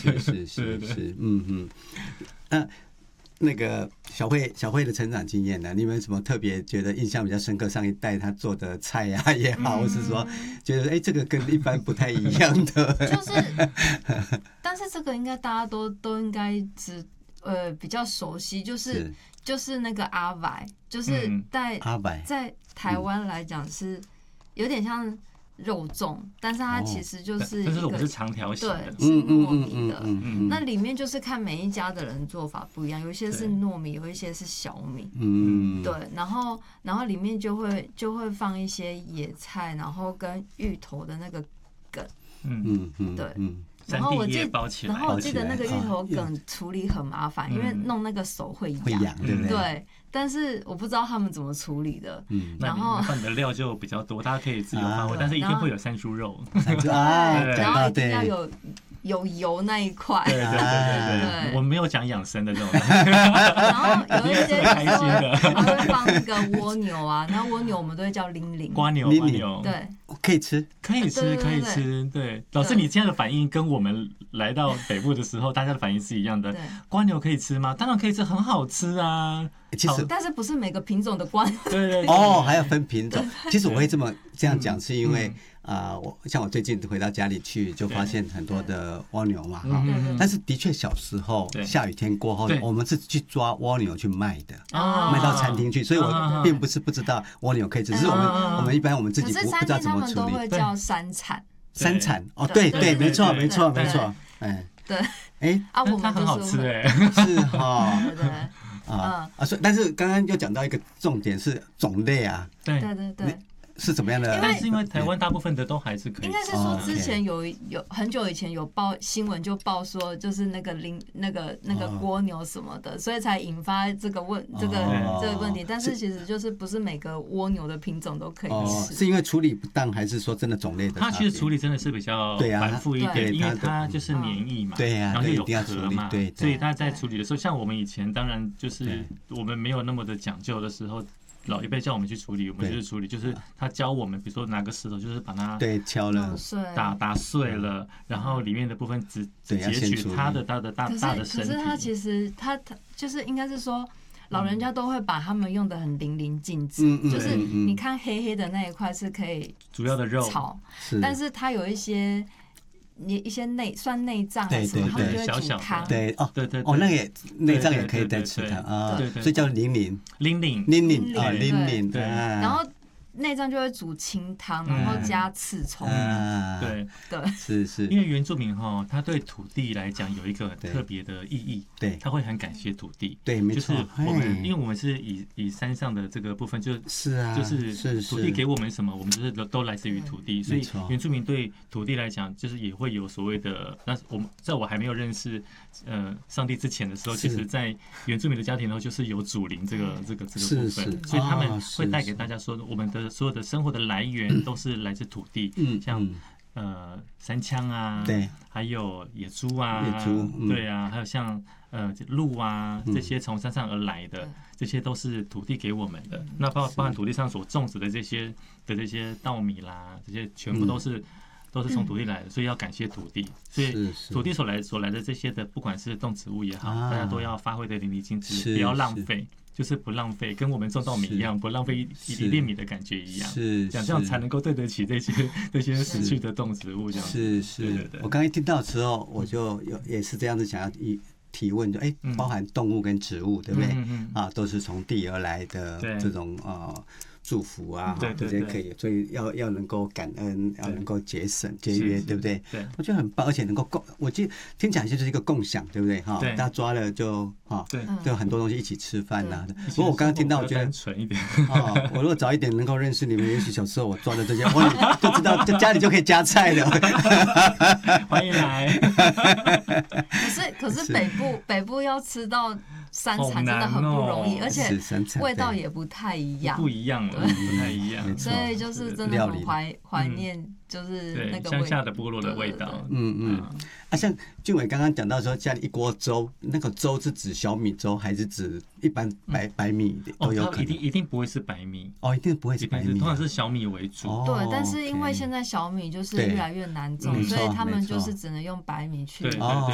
是，那个小慧的成长经验呢？你有没有什么特别觉得印象比较深刻？上一代他做的菜啊也好，或是说觉得这个跟一般不太一样的， 就是，但是这个应该大家都应该比较熟悉，就是那个阿白，就是在台湾来讲是有点像肉粽，但是它其实就是但是我们是长条形的， 对，是糯米的。那里面就是看每一家的人做法不一样，有一些是糯米，有一些是小米。对，然后里面就会放一些野菜，然后跟芋头的那个梗。对。然后我记得那个芋头梗处理很麻烦，因为弄那个手会痒， 对不对？ 对，但是我不知道他们怎么处理的。然后你的料就比较多，大家可以自由发挥，但是一定会有山猪肉， 然后一定要有油那一块。 对，我们没有讲养生的这种东西。 然后有一些开心的，还会放那个蜗牛啊，然后蜗牛我们都会叫拎拎。 瓜牛， 对， 可以吃。 对，老师，你现在的反应跟我们来到北部的时候，大家的反应是一样的。瓜牛可以吃吗？当然可以吃，很好吃啊。 其实， 但是不是每个品种的瓜牛。 对， 还要分品种。其实我会这样讲，是因为我最近回到家里去，就发现很多的蜗牛嘛，但是的确小时候下雨天过后，我们是去抓蜗牛去卖的，卖到餐厅去，所以我并不是不知道蜗牛可以吃，只是我们一般我们自己不知道怎么处理。 可是餐厅他们都会叫山产，对，没错， 对，我们它很好吃是哈， 对， 但是刚刚又讲到一个重点是种类啊， 对。 是怎么样的？ 但是因为台湾大部分的都还是可以。 应该是说之前有很久以前有新闻就报说，就是那个蜗牛什么的，所以才引发这个问题。但是其实就是不是每个蜗牛的品种都可以吃。 是因为处理不当，还是说真的种类的差别？ 它其实处理真的是比较繁复一点，因为它就是黏液嘛，然后又有壳嘛，所以它在处理的时候，像我们以前当然就是我们没有那么的讲究的时候。老一辈叫我们去处理，我们就是处理，就是他教我们，比如说拿个石头，就是把它敲了， 打碎了，然后里面的部分只截取它的大的身体。 可是他其实他就是应该是说，老人家都会把他们用的很淋漓尽致，就是你看黑黑的那一块是可以主要的肉炒，但是它有一些算内脏还是什么，他们就会煮汤。 对，那个内脏也可以再吃汤啊，所以叫拎拎。 对， 然后内脏就会煮清汤，然后加刺葱。 对， 是。 因为原住民他对土地来讲有一个很特别的意义， 对， 他会很感谢土地。 对，没错。 就是因为我们是以山上的这个部分，就是土地给我们什么，我们就是都来自于土地，所以原住民对土地来讲，就是也会有所谓的。那在我还没有认识上帝之前的时候，其实在原住民的家庭呢，就是有祖灵这个部分，所以他们会带给大家说，我们的所有的生活的来源都是来自土地，像山羌啊， 对， 还有野猪啊，对啊，还有像鹿啊，这些从山上而来的，这些都是土地给我们的。那包含土地上所种植的这些稻米啦，这些全部都是从土地来的，所以要感谢土地。所以土地所来的这些的，不管是动植物也好，大家都要发挥的淋漓尽致，不要浪费。就是不浪费，跟我们种稻米一样，不浪费一粒米的感觉一样。这样才能够对得起这些死去的动植物。这样是。我刚才听到的时候，我就也是这样子想要提问，就包含动物跟植物，对不对？都是从地而来的这种祝福啊，这些可以，所以要能够感恩，要能够节省节约，对不对？ 对， 我觉得很棒，而且能够我记得听起来就是一个共享，对不对？大家抓了就就很多东西一起吃饭呐。不过我刚刚听到，我觉得纯一点我如果早一点能够认识你们，也许小时候我抓的这些，我就知道在家里就可以加菜了。 欢迎来。 可是北部要吃到山产真的很不容易，而且味道也不太一样， 不太一样， 所以就是真的很怀念，就是那个乡下的部落的味道。 像俊伟刚刚讲到说，家里一锅粥，那个粥是指小米粥，还是指一般白米都有可能？ 一定不会是白米一定不会是白米， 通常是小米为主。 对，但是因为现在小米就是越来越难种，所以他们就是只能用白米去